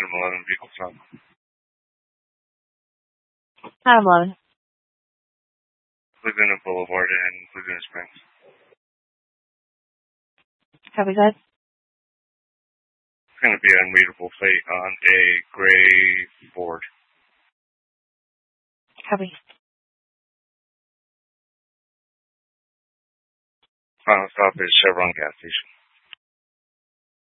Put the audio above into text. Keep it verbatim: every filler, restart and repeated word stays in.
Item eleven, vehicle stop. Item eleven. Laguna Boulevard and Laguna Springs. Copy that. It's going to be an unreadable plate on a gray Ford. Copy. Final stop is Chevron gas station.